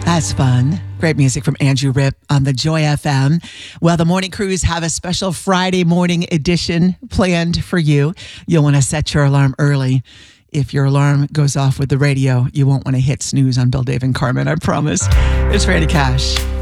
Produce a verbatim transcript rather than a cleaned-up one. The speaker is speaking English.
That's fun. Great music from Andrew Ripp on the Joy F M. Well, the Morning Crews have a special Friday morning edition planned for you. You'll want to set your alarm early. If your alarm goes off with the radio, you won't want to hit snooze on Bill, Dave, and Carmen, I promise. It's Randy Cash.